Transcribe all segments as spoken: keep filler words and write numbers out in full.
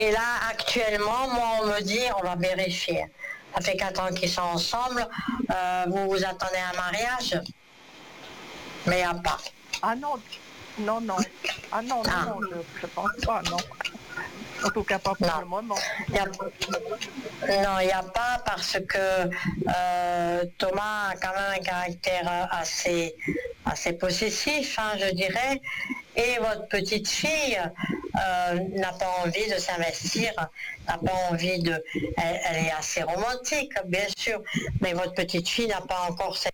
et là, actuellement, moi, on me dit, on va vérifier. Ça fait quatre ans qu'ils sont ensemble. Euh, vous vous attendez à un mariage? Mais il n'y a pas. Ah non, non, non. Ah non, non, Ah. non, je ne pense pas, non. En tout cas, pas pour Non. le moment. Y a... Non, il n'y a pas parce que euh, Thomas a quand même un caractère assez, assez possessif, hein, je dirais, et votre petite fille euh, n'a pas envie de s'investir, n'a pas envie de... Elle, elle est assez romantique, bien sûr, mais votre petite fille n'a pas encore cette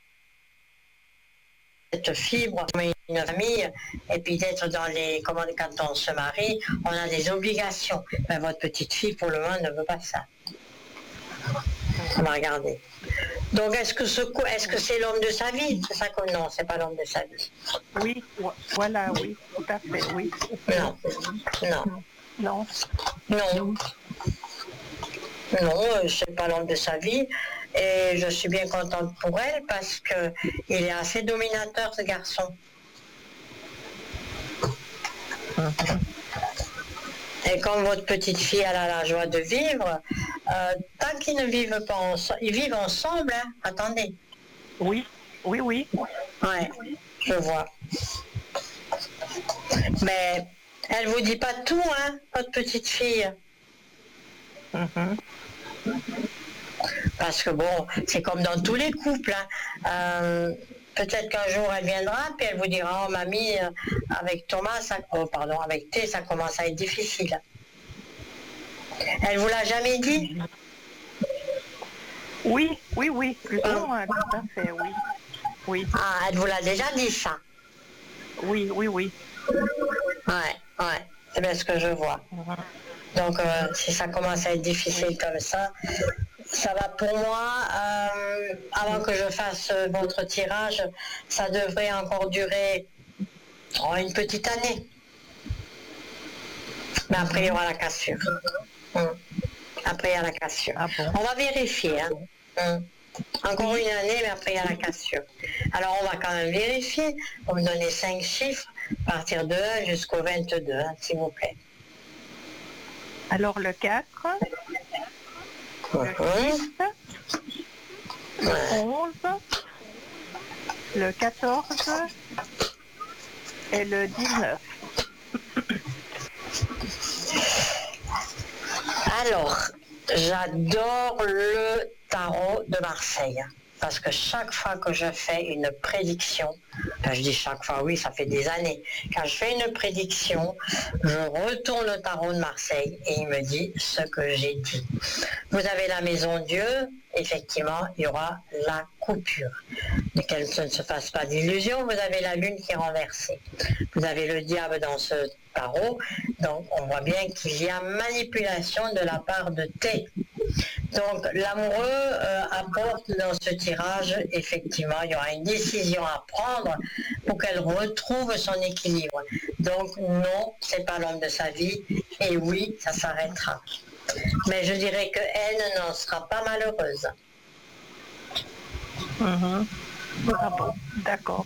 cette fibre, une famille, et puis d'être dans les... Comment, quand on se marie, on a des obligations. Mais votre petite fille, pour le moment, ne veut pas ça. On va regarder. Donc, est-ce que ce est-ce que c'est l'homme de sa vie? C'est ça que non, c'est pas l'homme de sa vie. Oui, voilà, oui, tout à fait, oui. Non, non, non, non, non, euh, c'est pas l'homme de sa vie. Et je suis bien contente pour elle parce que il est assez dominateur, ce garçon. Et comme votre petite fille elle a la joie de vivre, euh, tant qu'ils ne vivent pas ensemble, ils vivent ensemble, hein, attendez. Oui, oui, oui. Ouais, je vois. Mais elle vous dit pas tout, hein, votre petite fille. Mm-hmm. Parce que bon, c'est comme dans tous les couples. Hein. Euh, peut-être qu'un jour elle viendra, puis elle vous dira, oh mamie, euh, avec Thomas, ça, oh, pardon, avec T, ça commence à être difficile. Elle vous l'a jamais dit? Oui, oui, oui, plus ou moins, tout à fait, oui. oui. Ah, elle vous l'a déjà dit, ça? Oui, oui, oui. Ouais, ouais, c'est bien ce que je vois. Donc, euh, si ça commence à être difficile comme ça, ça va pour moi, euh, avant que je fasse votre tirage, ça devrait encore durer oh, une petite année. Mais après, il y aura la cassure. Hum. Après, il y a la cassure. Ah bon? On va vérifier. Hein. Hum. Encore une année, mais après, il y a la cassure. Alors, on va quand même vérifier. Vous me donnez cinq chiffres, à partir de un jusqu'au vingt-deux, hein, s'il vous plaît. Alors, le quatre, le six, le onze, le quatorze et le dix-neuf. Alors, j'adore le tarot de Marseille. Parce que chaque fois que je fais une prédiction, quand je dis chaque fois, oui, ça fait des années, quand je fais une prédiction, je retourne le tarot de Marseille et il me dit ce que j'ai dit. Vous avez la maison Dieu, effectivement, il y aura la coupure. Mais qu'elle ne se fasse pas d'illusion, vous avez la lune qui est renversée. Vous avez le diable dans ce tarot, donc on voit bien qu'il y a manipulation de la part de T. Donc l'amoureux euh, apporte dans ce tirage, effectivement, il y aura une décision à prendre pour qu'elle retrouve son équilibre. Donc non, c'est pas l'homme de sa vie, et oui, ça s'arrêtera. Mais je dirais que elle n'en sera pas malheureuse. Mmh. Ah bon, d'accord.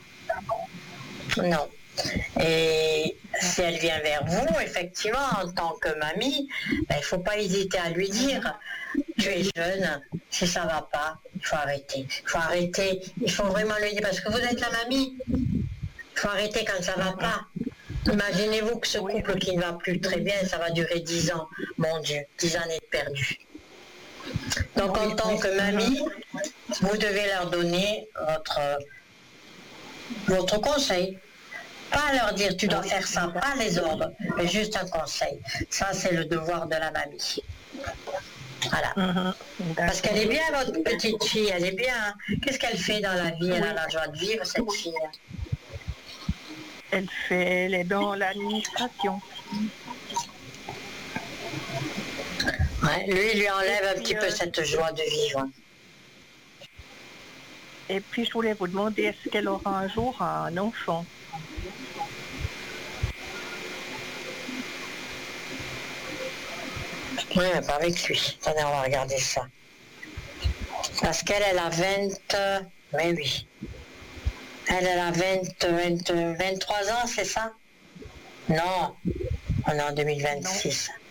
Non. Et si elle vient vers vous, effectivement, en tant que mamie, ben, il ne faut pas hésiter à lui dire, tu es jeune, si ça ne va pas, il faut arrêter. Il faut arrêter, il faut vraiment lui dire, parce que vous êtes la mamie, il faut arrêter quand ça ne va pas. Imaginez-vous que ce couple qui ne va plus très bien, ça va durer dix ans. Mon Dieu, dix années perdues. Donc en tant que mamie, vous devez leur donner votre, votre conseil. Pas leur dire tu dois faire ça, pas les ordres, mais juste un conseil. Ça, c'est le devoir de la mamie. Voilà. Mmh, parce qu'elle est bien, votre petite fille, elle est bien. Hein. Qu'est-ce qu'elle fait dans la vie? Elle a la joie de vivre, cette fille. Elle fait, elle est dans l'administration. Ouais, lui, il lui enlève un petit euh... peu cette joie de vivre. Et puis, je voulais vous demander, est-ce qu'elle aura un jour un enfant? Oui, mais pas avec lui. Attendez, on va regarder ça. Parce qu'elle, elle a vingt... Mais oui. Elle, elle a vingt, vingt, vingt-trois ans, c'est ça? Non. On est en deux mille vingt-six.